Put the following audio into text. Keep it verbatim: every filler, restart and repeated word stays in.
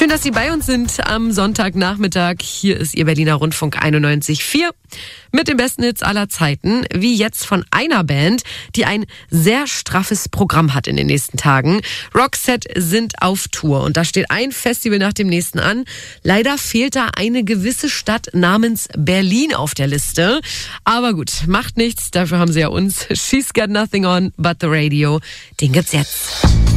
Schön, dass Sie bei uns sind am Sonntagnachmittag. Hier ist Ihr Berliner Rundfunk einundneunzig Komma vier mit den besten Hits aller Zeiten. Wie jetzt von einer Band, die ein sehr straffes Programm hat in den nächsten Tagen. Roxette sind auf Tour und da steht ein Festival nach dem nächsten an. Leider fehlt da eine gewisse Stadt namens Berlin auf der Liste. Aber gut, macht nichts. Dafür haben Sie ja uns. She's got nothing on but the radio. Den gibt's jetzt.